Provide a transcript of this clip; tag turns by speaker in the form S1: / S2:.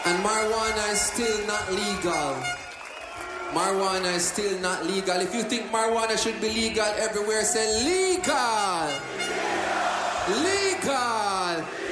S1: And marijuana is still not legal. Marijuana is still not legal. If you think marijuana should be legal everywhere, say legal. Legal. Legal.